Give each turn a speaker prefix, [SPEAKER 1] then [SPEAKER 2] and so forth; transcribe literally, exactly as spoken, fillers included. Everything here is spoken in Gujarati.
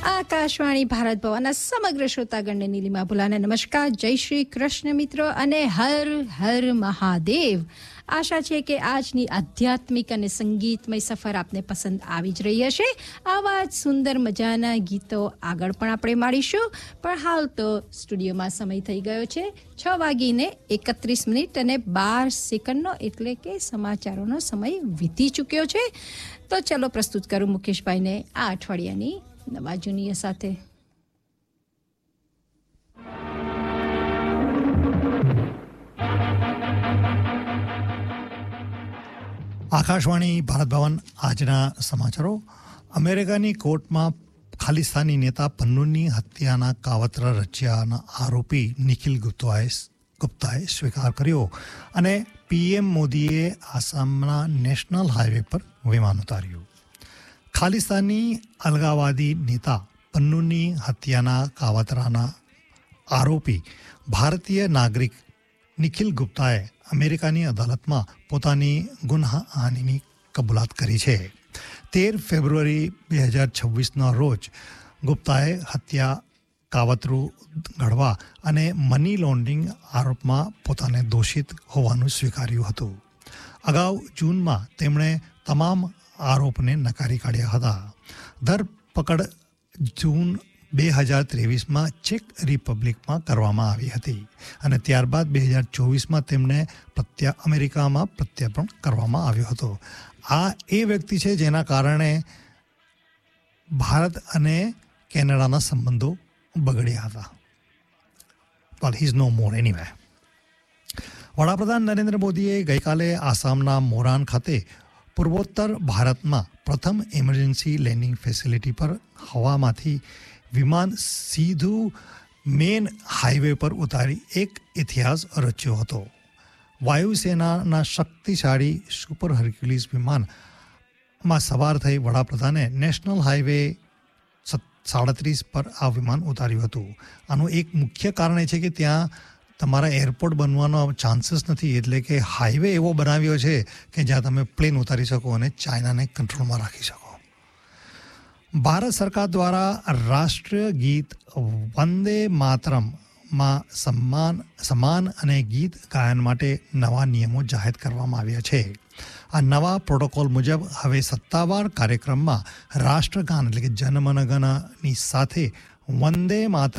[SPEAKER 1] આકાશવાણી ભારત ભવનના સમગ્ર શ્રોતાગણને નીલિમા ભુલાને નમસ્કાર, જય શ્રી કૃષ્ણ મિત્રો અને હર હર મહાદેવ. આશા છે કે આજની આધ્યાત્મિક અને સંગીતમય સફર આપને પસંદ આવી જ રહી હશે. આવા જ સુંદર મજાના ગીતો આગળ પણ આપણે માણીશું, પણ હાલ તો સ્ટુડિયોમાં સમય થઈ ગયો છે છ વાગીને એકત્રીસ મિનિટ અને બાર સેકન્ડનો, એટલે કે સમાચારોનો સમય વીતી ચૂક્યો છે. તો ચલો પ્રસ્તુત કરું મુકેશભાઈને આ અઠવાડિયાની નવા જૂની સાથે.
[SPEAKER 2] આકાશવાણી ભારત ભવન. આજના સમાચારો. અમેરિકાની કોર્ટમાં ખાલિસ્તાની નેતા પન્નુની હત્યાના કાવતરા રચ્યાના આરોપી નિખિલ ગુપ્તાએ ગુપ્તાએ સ્વીકાર કર્યો અને પીએમ મોદીએ આસામના નેશનલ હાઈવે પર વિમાન ઉતાર્યું. ખાલિસ્તાની અલગાવાદી નેતા પન્નુની હત્યાના કાવતરાના આરોપી ભારતીય નાગરિક નિખિલ ગુપ્તાએ અમેરિકાની અદાલતમાં પોતાની ગુન્હાની કબૂલાત કરી છે. તેર ફેબ્રુઆરી બે હજાર છવ્વીસના રોજ ગુપ્તાએ હત્યા, કાવતરું ઘડવા અને મની લોન્ડરિંગ આરોપમાં પોતાને દોષિત હોવાનું સ્વીકાર્યું હતું. અગાઉ જૂનમાં તેમણે તમામ આરોપને નકારી કાઢ્યા હતા. ધરપકડ જૂન બે હજાર ત્રેવીસમાં ચેક રિપબ્લિકમાં કરવામાં આવી હતી અને ત્યારબાદ બે હજાર ચોવીસમાં તેમને પ્રત્યા અમેરિકામાં પ્રત્યાર્પણ કરવામાં આવ્યો હતો. આ એ વ્યક્તિ છે જેના કારણે ભારત અને કેનેડાના સંબંધો બગડ્યા હતા. but he is no more anyway. વડાપ્રધાન નરેન્દ્ર મોદીએ ગઈકાલે આસામના મોરાન ખાતે પૂર્વોત્તર ભારતમાં પ્રથમ ઇમરજન્સી લેન્ડિંગ ફેસિલિટી પર હવામાંથી વિમાન સીધું મેન હાઈવે પર ઉતારી એક ઇતિહાસ રચ્યો હતો. વાયુસેનાના શક્તિશાળી સુપર હર્ક્યુલિસ વિમાનમાં સવાર થઈ વડાપ્રધાને નેશનલ હાઈવે સાડત્રીસ પર આ વિમાન ઉતાર્યું હતું. આનું એક મુખ્ય કારણ એ છે કે ત્યાં તમારા એરપોર્ટ બનવાનો ચાન્સીસ નથી, એટલે કે હાઈવે એવો બનાવ્યો છે કે જ્યાં તમે પ્લેન ઉતારી શકો અને ચાઇનાને કંટ્રોલમાં રાખી શકો. ભારત સરકાર દ્વારા રાષ્ટ્રીય ગીત વંદે માતરમમાં સન્માન સમાન અને ગીત ગાયન માટે નવા નિયમો જાહેર કરવામાં આવ્યા છે. આ નવા પ્રોટોકોલ મુજબ હવે સત્તાવાર કાર્યક્રમમાં રાષ્ટ્રગાન એટલે કે જનમનગણની સાથે વંદે માતરમ